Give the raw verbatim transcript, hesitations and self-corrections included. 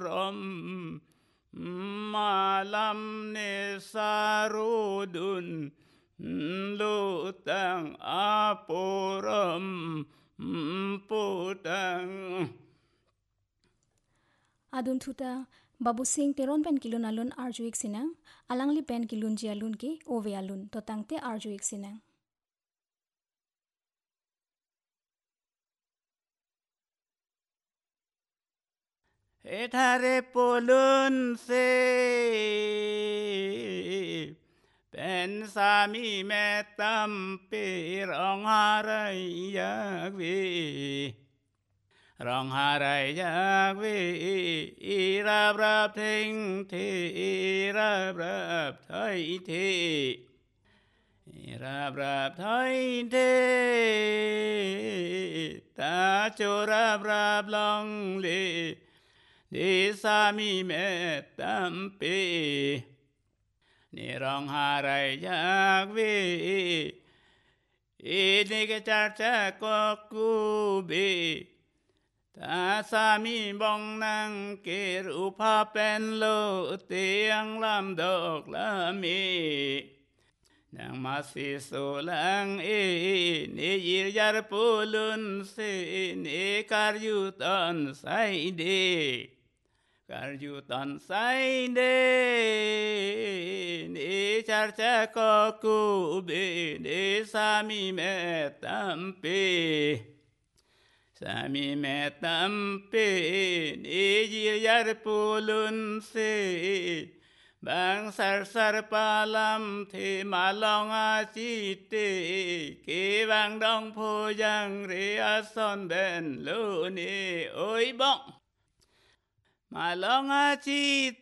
ram malam ne sarudun lutang apuram putang adun thuta babu sing teron pen kilun alun arjuik sinang alangli pen kilun jialun ki ove alun to tangte arjuik sinang ethare polun se pen sami metam pirong harai yak vi rong harai yak vi irap rap thinh thi irap rap thai thi irap rap thai thi ta chu rap rap long li đi sa mi mẹ tâm pi ni rong hà rai giác vi y ni cái cha cha có cu bi ta sa mi bong năng kê ru pa pen lo tiếng lam độc lam mi nang masiso lang e ni yar pulun se ni karyutan sai de karyutan sai de ni charcha ko ku be ni sami me tampe sami me tampe ni yar pulun se bang sar sar palam thi ma long a chi te ke bang dong pho yang re a son ben lu ni oi bong ma long a chi